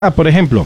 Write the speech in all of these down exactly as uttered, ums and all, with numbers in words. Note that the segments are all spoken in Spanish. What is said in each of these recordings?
Ah, por ejemplo,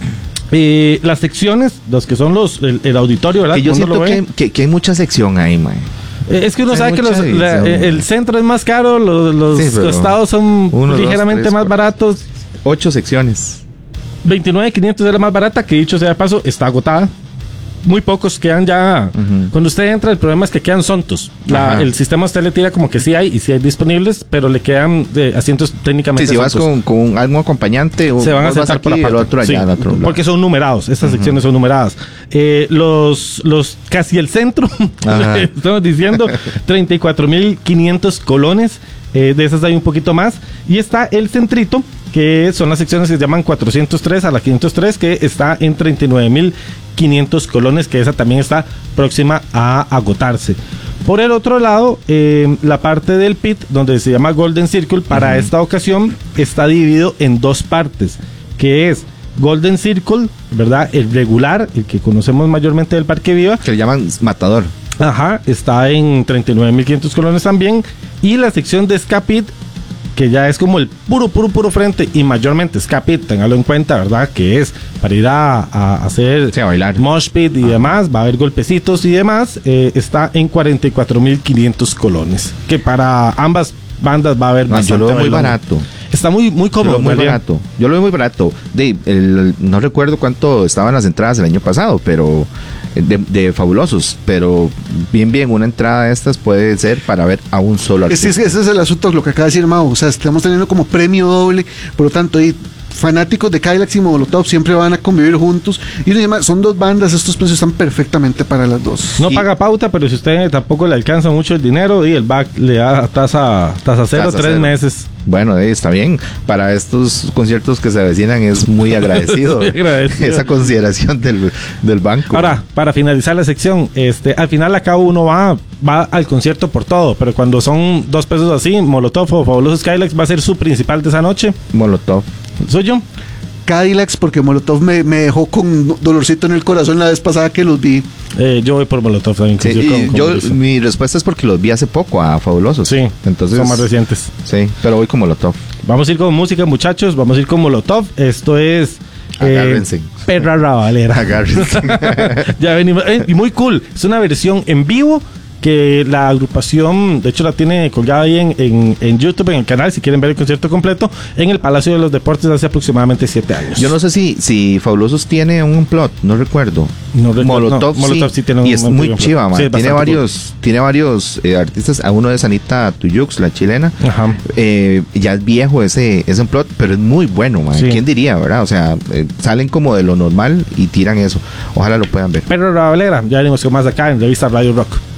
eh, las secciones, los que son los el, el auditorio, ¿verdad? Que yo siento que, que, que hay mucha sección ahí, man. Eh, es que uno hay sabe que los, edición, la, el centro es más caro, los, los sí, costados son uno, ligeramente dos, tres, más cuatro, baratos. Ocho secciones. veintinueve mil quinientos es la más barata, que dicho sea de paso, está agotada. Muy pocos quedan ya. Uh-huh. Cuando usted entra, el problema es que quedan sontos. La, el sistema usted le tira como que sí hay y sí hay disponibles, pero le quedan de asientos técnicamente. Sí, si sontos. Vas con, con algún acompañante, se van a sentar aquí, por la el otro allá, sí, el otro lado. Porque son numerados. Estas uh-huh. secciones son numeradas. Eh, los, los casi el centro, estamos diciendo, treinta y cuatro mil quinientos colones. Eh, de esas hay un poquito más. Y está el centrito, que son las secciones que se llaman cuatrocientos tres a la quinientos tres, que está en treinta y nueve mil quinientos colones, que esa también está próxima a agotarse. Por el otro lado, eh, la parte del pit, donde se llama Golden Circle, para uh-huh. esta ocasión está dividido en dos partes, que es Golden Circle, ¿verdad? El regular, el que conocemos mayormente del Parque Viva, que le llaman Matador. Ajá, está en treinta y nueve mil quinientos colones también. Y la sección de Ska Pit, que ya es como el puro, puro, puro frente, y mayormente Ska Pit, téngalo en cuenta, ¿verdad? Que es para ir a, a hacer sí, a bailar, mosh pit y ah. demás, va a haber golpecitos y demás. Eh, está en cuarenta y cuatro mil quinientos colones, que para ambas bandas va a haber no, yo lo veo muy barato. Está muy, muy cómodo. Yo lo veo muy barato. Yo lo veo muy barato. De, el, no recuerdo cuánto estaban las entradas el año pasado, pero de, de fabulosos. Pero bien, bien, una entrada de estas puede ser para ver a un solo artista. Ese, ese es el asunto, lo que acaba de decir Mau. O sea, estamos teniendo como premio doble. Por lo tanto, y fanáticos de Cadillacs y Molotov siempre van a convivir juntos. Y además, son dos bandas, estos precios están perfectamente para las dos. No y paga pauta, pero si usted tampoco le alcanza mucho el dinero, y el back le da tasa, tasa cero, tasa tres cero. meses. Bueno, eh, está bien. Para estos conciertos que se avecinan es muy agradecido, muy agradecido. Esa consideración del, del banco. Ahora, para finalizar la sección, este, al final acá uno va, va al concierto por todo, pero cuando son dos pesos así, Molotov o Fabulosos Cadillacs va a ser su principal de esa noche. Molotov. ¿Soy yo? Cadillacs, porque Molotov me, me dejó con dolorcito en el corazón la vez pasada que los vi. Eh, yo voy por Molotov también. Sí, yo, con, con yo mi respuesta es porque los vi hace poco a Fabulosos. Sí, entonces son más recientes. Sí, pero voy con Molotov. Vamos a ir con música, muchachos. Vamos a ir con Molotov. Esto es Agárrense. Eh, Perra Rabalera. Agárrense. Ya venimos. Eh, y muy cool. Es una versión en vivo que la agrupación, de hecho la tiene colgada ahí en, en, en YouTube, en el canal, si quieren ver el concierto completo, en el Palacio de los Deportes hace aproximadamente siete años. Yo no sé si, si Fabulosos tiene un plot, no recuerdo. No recuerdo. Molotov, no, Molotov sí, sí tiene un y es un muy chiva, man. Sí, tiene, varios, cool. tiene varios eh, artistas, a uno es Anita Tuyux, la chilena. Ajá. Eh, ya es viejo ese, ese plot, pero es muy bueno, man. Sí. ¿Quién diría, verdad? O sea, eh, salen como de lo normal y tiran eso. Ojalá lo puedan ver. Perra Rabalera, ya venimos con más acá en Revista Radio Rock.